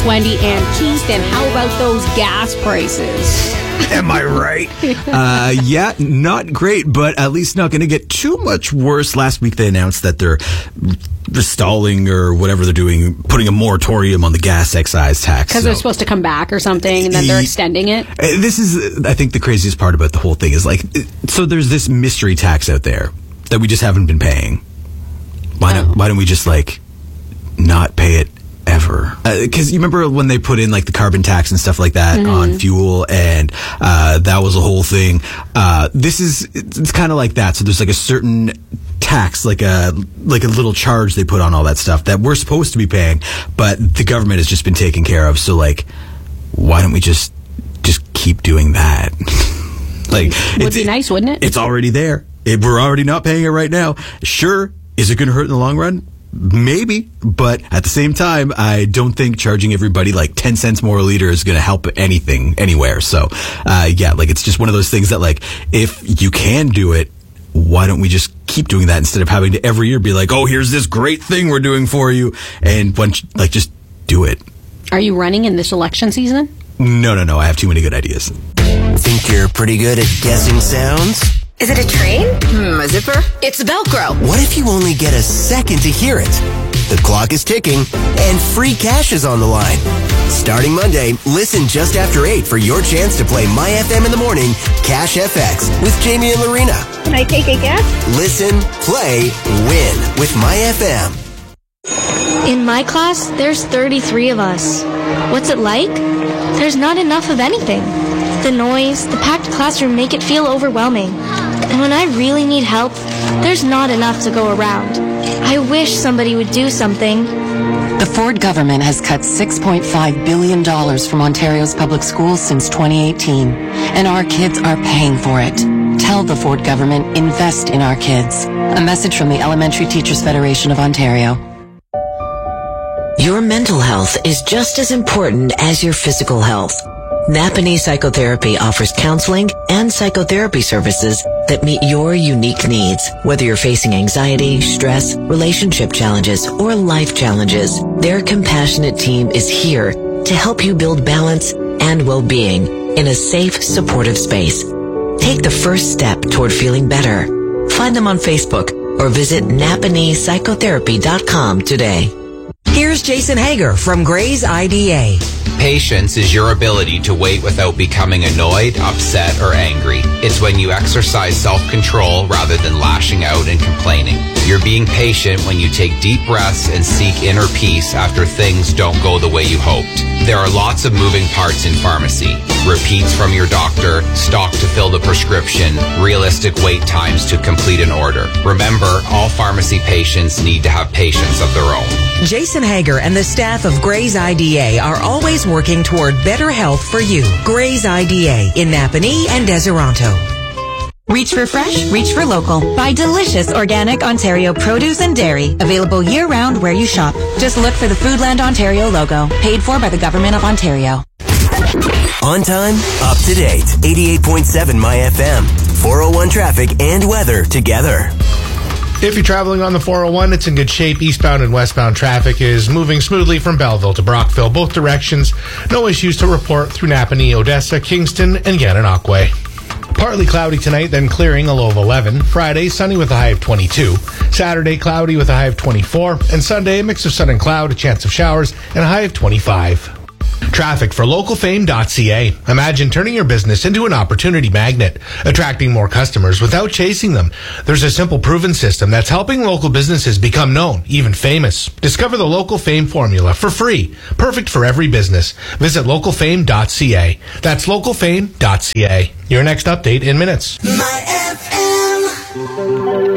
It's Wendy and Keith, and how about those gas prices? Am I right? Yeah, not great, but at least not going to get too much worse. Last week they announced that they're stalling or whatever they're doing, putting a moratorium on the gas excise tax. Because they're supposed to come back or something, and then they're extending it. This is, I think, the craziest part about the whole thing is, like, so there's this mystery tax out there that we just haven't been paying. Why don't we just, like, not pay it ever? Because you remember when they put in, like, the carbon tax and stuff like that on fuel, and that was a whole thing. It's kind of like that. So there's, like, a certain tax, like a little charge they put on all that stuff that we're supposed to be paying, but the government has just been taken care of. So, like, why don't we just keep doing that? Like, would be nice, wouldn't it? It's already there. We're already not paying it right now. Sure, is it going to hurt in the long run? Maybe, but at the same time, I don't think charging everybody like 10 cents more a liter is going to help anything anywhere. So, yeah, like, it's just one of those things that, like, if you can do it, why don't we just keep doing that instead of having to every year be like, oh, here's this great thing we're doing for you, and just do it. Are you running in this election season? No. I have too many good ideas. Think you're pretty good at guessing sounds? Is it a train? A zipper? It's Velcro. What if you only get a second to hear it? The clock is ticking, and free cash is on the line. Starting Monday, listen just after 8 for your chance to play My FM in the Morning, Cash FX with Jamie and Lorena. Can I take a guess? Listen, play, win with My FM. In my class, there's 33 of us. What's it like? There's not enough of anything. The noise, the packed classroom make it feel overwhelming. And when I really need help, there's not enough to go around. I wish somebody would do something. The Ford government has cut $6.5 billion from Ontario's public schools since 2018, and our kids are paying for it. Tell the Ford government, invest in our kids. A message from the Elementary Teachers Federation of Ontario. Your mental health is just as important as your physical health. Napanee Psychotherapy offers counseling and psychotherapy services that meet your unique needs. Whether you're facing anxiety, stress, relationship challenges, or life challenges, their compassionate team is here to help you build balance and well-being in a safe, supportive space. Take the first step toward feeling better. Find them on Facebook or visit napaneepsychotherapy.com today. Here's Jason Hager from Gray's IDA. Patience is your ability to wait without becoming annoyed, upset, or angry. It's when you exercise self-control rather than lashing out and complaining. You're being patient when you take deep breaths and seek inner peace after things don't go the way you hoped. There are lots of moving parts in pharmacy. Repeats from your doctor, stock to fill the prescription, realistic wait times to complete an order. Remember, all pharmacy patients need to have patience of their own. Jason Hager and the staff of Gray's IDA are always working toward better health for you. Gray's IDA in Napanee and Deseronto. Reach for fresh, reach for local. Buy delicious organic Ontario produce and dairy. Available year-round where you shop. Just look for the Foodland Ontario logo. Paid for by the Government of Ontario. On time, up to date. 88.7 My FM. 401 traffic and weather together. If you're traveling on the 401, it's in good shape. Eastbound and westbound traffic is moving smoothly from Belleville to Brockville, both directions. No issues to report through Napanee, Odessa, Kingston, and Gananoque. Partly cloudy tonight, then clearing, a low of 11. Friday, sunny with a high of 22. Saturday, cloudy with a high of 24. And Sunday, a mix of sun and cloud, a chance of showers, and a high of 25. Traffic for localfame.ca. Imagine turning your business into an opportunity magnet, attracting more customers without chasing them. There's a simple proven system that's helping local businesses become known, even famous. Discover the Local Fame formula for free. Perfect for every business. Visit localfame.ca. That's localfame.ca. Your next update in minutes. My FM.